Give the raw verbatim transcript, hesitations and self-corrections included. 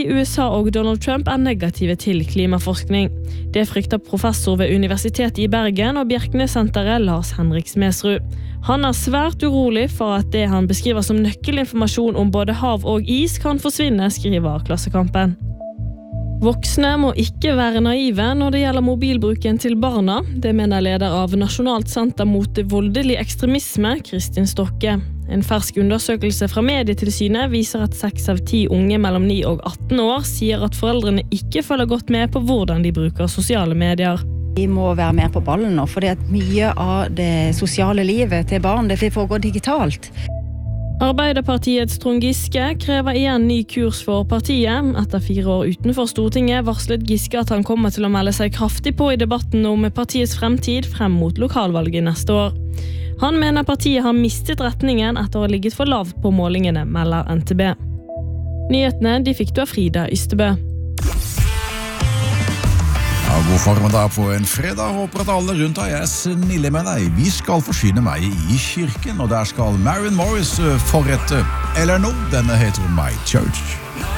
U S A og Donald Trump er negative til klimaforskning. Det frykter professor ved Universitetet i Bergen og Bjerknessenteret Lars Henrik Smedsrud. Han er svært urolig for at det han beskriver som nøkkelinformasjon om både hav og is kan forsvinne, skriver Klassekampen. Voksne må ikke være naive når det gjelder mobilbruken til barna. Det mener leder av Nasjonalt senter mot voldelig ekstremisme, Kristin Stokke. En fersk undersøkelse fra Medietilsynet viser at seks av ti unge mellom ni og atten år sier at foreldrene ikke følger godt med på hvordan de bruker sosiale medier. Vi må være mer på ballen nå, fordi at mye av det sosiale livet til barn det foregår digitalt. Arbeiderpartiets Trond Giske krever igjen ny kurs for partiet. Etter fire år utenfor Stortinget varslet Giske at han kommer til å melde seg kraftig på i debatten om partiets fremtid frem mot lokalvalget neste år. Han mener partiet har mistet retningen etter å ha ligget for lavt på målingene, melder N T B. Nyhetene de fikk du av Frida Ystebø. Ja, god formiddag på en fredag. Håper at alle rundt deg er snille med deg. Vi skal forsyne meg i kirken, og der skal Maren Morris forrette, eller nå, denne heter My Church.